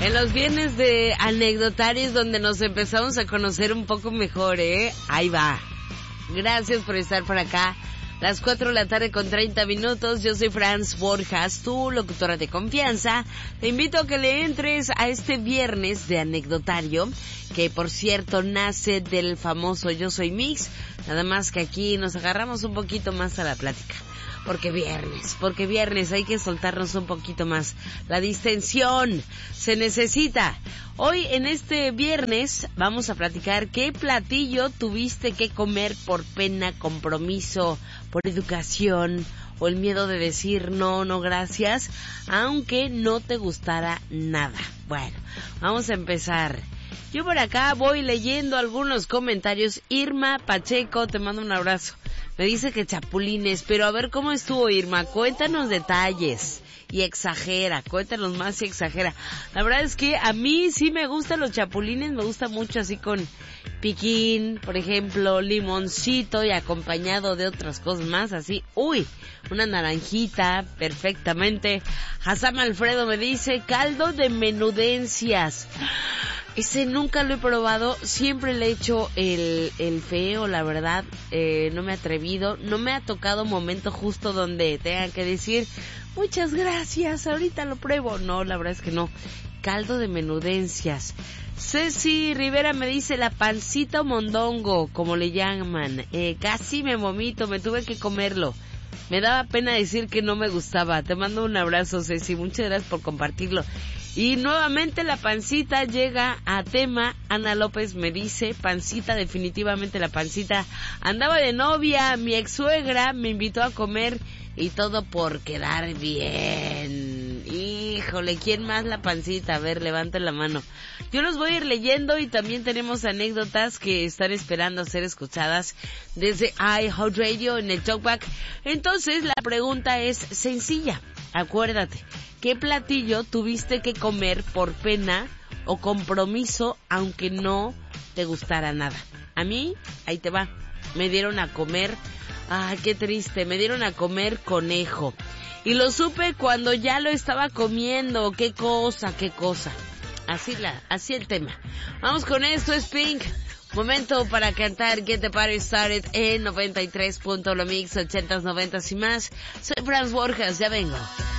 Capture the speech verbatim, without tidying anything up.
En los viernes de anecdotarios donde nos empezamos a conocer un poco mejor, ¿eh? Ahí va. Gracias por estar por acá. Las cuatro de la tarde con treinta minutos. Yo soy Franz Borjas, tu locutora de confianza. Te invito a que le entres a este viernes de anecdotario, que por cierto nace del famoso Yo Soy Mix. Nada más que aquí nos agarramos un poquito más a la plática. Porque viernes, porque viernes hay que soltarnos un poquito más. La distensión se necesita. Hoy en este viernes vamos a platicar qué platillo tuviste que comer por pena, compromiso, por educación o el miedo de decir no, no gracias, aunque no te gustara nada. Bueno, vamos a empezar. Yo por acá voy leyendo algunos comentarios. Irma Pacheco, te mando un abrazo. Me dice que chapulines, pero a ver cómo estuvo, Irma. Cuéntanos detalles y exagera, cuéntanos más y exagera. La verdad es que a mí sí me gustan los chapulines, me gusta mucho así con piquín, por ejemplo, limoncito y acompañado de otras cosas más, así. Uy, una naranjita, perfectamente. Hassan Alfredo me dice caldo de menudencias. Ese nunca lo he probado, siempre le he hecho el, el feo, la verdad, eh, no me he atrevido, no me ha tocado momento justo donde tenga que decir, muchas gracias, ahorita lo pruebo. No, la verdad es que no. Caldo de menudencias. Ceci Rivera me dice la pancita o mondongo, como le llaman, eh, casi me vomito, me tuve que comerlo. Me daba pena decir que no me gustaba. Te mando un abrazo, Ceci, muchas gracias por compartirlo. Y nuevamente la pancita llega a tema. Ana López me dice, pancita, definitivamente la pancita. Andaba de novia, mi ex suegra me invitó a comer y todo por quedar bien. Híjole, ¿quién más la pancita? A ver, levanten la mano. Yo los voy a ir leyendo y también tenemos anécdotas que están esperando a ser escuchadas desde iHeartRadio en el Talkback. Entonces la pregunta es sencilla. Acuérdate, ¿qué platillo tuviste que comer por pena o compromiso aunque no te gustara nada? A mí, ahí te va, me dieron a comer, ay, qué triste, me dieron a comer conejo. Y lo supe cuando ya lo estaba comiendo, qué cosa, qué cosa. Así la, así el tema. Vamos con esto, es Pink. Momento para cantar Get the Party Started en noventa y tres punto uno Mix, ochentas, noventas y más. Soy Franz Borjas, ya vengo.